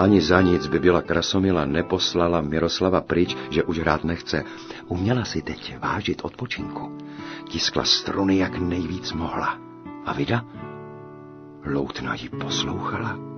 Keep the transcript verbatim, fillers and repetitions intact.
Ani za nic by byla Krasomila neposlala Miroslava pryč, že už hrát nechce. Uměla si teď vážit odpočinku. Tiskla struny, jak nejvíc mohla. A vida? Loutna ji poslouchala.